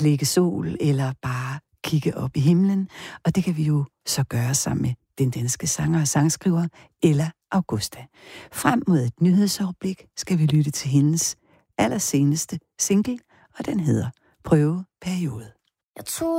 slikke sol eller bare kigge op i himlen. Og det kan vi jo så gøre sammen med den danske sanger og sangskriver Ella Augusta. Frem mod et nyhedsoverblik skal vi lytte til hendes allerseneste single, og den hedder Prøveperiode. Jeg tror